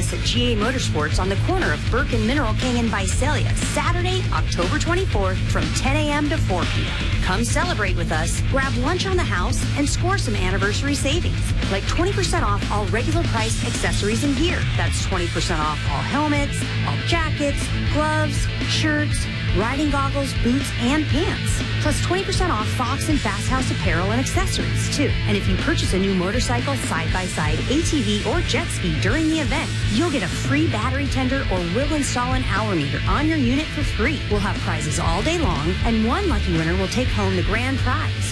us at GA Motorsports on the corner of Burke and Mineral King in Visalia, Saturday, October 24th from 10 a.m. to 4 p.m. Come celebrate with us, grab lunch on the house, and score some anniversary savings, like 20% off all regular price accessories and gear. That's 20% off all helmets, all jackets, gloves, shirts, riding goggles, boots, and pants. Plus 20% off Fox and Fast House apparel and accessories, too. And if you purchase a new motorcycle, side-by-side, ATV, or jet ski during the event, you'll get a free battery tender or we'll install an hour meter on your unit for free. We'll have prizes all day long, and one lucky winner will take home the grand prize,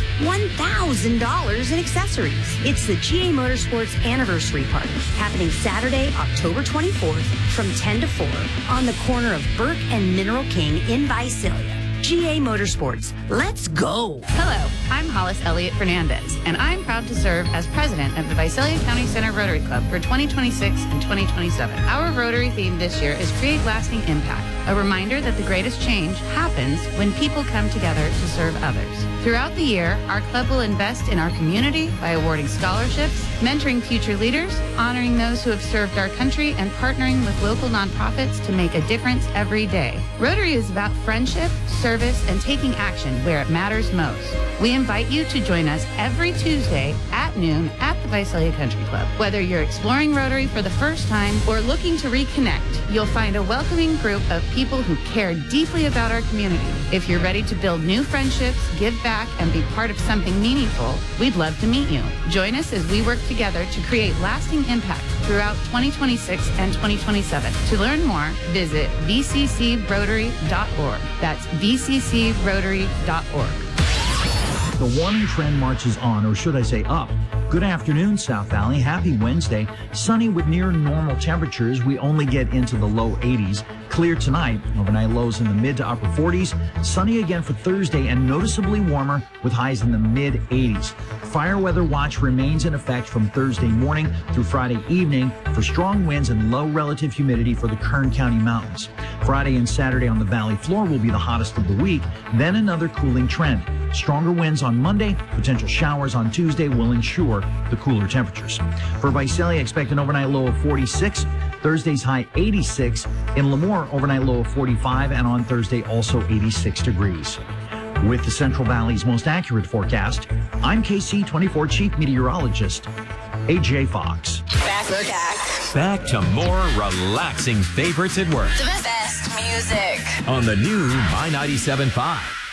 $1,000 in accessories. It's the GA Motorsports Anniversary Party, happening Saturday, October 24th from 10 to 4 on the corner of Burke and Mineral King in Visalia. GA Motorsports, let's go. Hello, I'm Hollis Elliott Fernandez, and I'm proud to serve as president of the Visalia County Center Rotary Club for 2026 and 2027. Our Rotary theme this year is Create Lasting Impact, a reminder that the greatest change happens when people come together to serve others. Throughout the year, our club will invest in our community by awarding scholarships, mentoring future leaders, honoring those who have served our country, and partnering with local nonprofits to make a difference every day. Rotary is about friendship, service, and taking action where it matters most. We invite you to join us every Tuesday at noon at the Visalia Country Club. Whether you're exploring Rotary for the first time or looking to reconnect, you'll find a welcoming group of people who care deeply about our community. If you're ready to build new friendships, give back, and be part of something meaningful, we'd love to meet you. Join us as we work together to create lasting impact throughout 2026 and 2027. To learn more, visit vccrotary.org. That's vccrotary.org. The warming trend marches on, or should I say up. Good afternoon, South Valley. Happy Wednesday. Sunny with near normal temperatures. We only get into the low 80s. Clear tonight. Overnight lows in the mid to upper 40s. Sunny again for Thursday and noticeably warmer with highs in the mid 80s. Fire weather watch remains in effect from Thursday morning through Friday evening for strong winds and low relative humidity for the Kern County mountains. Friday and Saturday on the valley floor will be the hottest of the week, then another cooling trend. Stronger winds on Monday, potential showers on Tuesday will ensure the cooler temperatures. For Visalia, expect an overnight low of 46, Thursday's high 86, in Lemoore, overnight low of 45, and on Thursday also 86 degrees. With the Central Valley's most accurate forecast, I'm KC24 Chief Meteorologist, AJ Fox. Back to more relaxing favorites at work. The best music. On the new My 97.5.